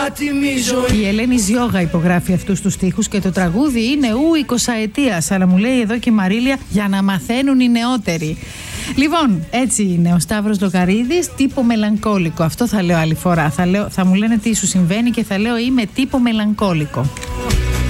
άτιμη ζωή. Η Ελένη Ζιόγα υπογράφει αυτούς τους στίχους και το τραγούδι είναι ου 20ετίας. Αλλά μου λέει εδώ και η Μαρίλια για να μαθαίνουν οι νεότεροι. Λοιπόν, έτσι είναι ο Σταύρος Λογαρίδης, τύπο μελαγκόλικο. Αυτό θα λέω άλλη φορά. Θα μου λένε τι σου συμβαίνει και θα λέω είμαι τύπο μελαγκόλικο.